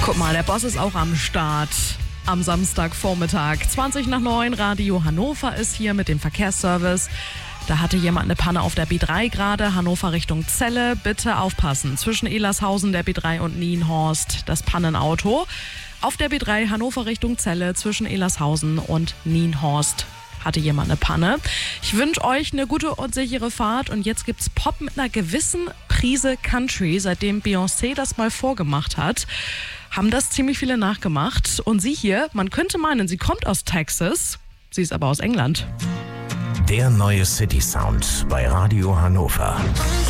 Guck mal, der Boss ist auch am Start. Am Samstagvormittag. 20:09, Radio Hannover ist hier mit dem Verkehrsservice. Da hatte jemand eine Panne auf der B3 gerade, Hannover Richtung Celle. Bitte aufpassen. Zwischen Elershausen, der B3 und Nienhorst, das Pannenauto. Auf der B3 Hannover Richtung Celle, zwischen Elershausen und Nienhorst hatte jemand eine Panne. Ich wünsche euch eine gute und sichere Fahrt. Und jetzt gibt's Pop mit einer gewissen Prise Country. Seitdem Beyoncé das mal vorgemacht hat, haben das ziemlich viele nachgemacht. Und sie hier, man könnte meinen, sie kommt aus Texas. Sie ist aber aus England. Der neue City Sound bei Radio Hannover.